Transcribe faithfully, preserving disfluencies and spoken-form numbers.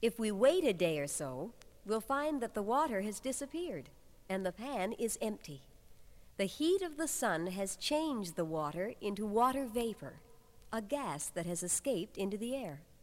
If we wait a day or so, we'll find that the water has disappeared and the pan is empty. The heat of the sun has changed the water into water vapor, a gas that has escaped into the air.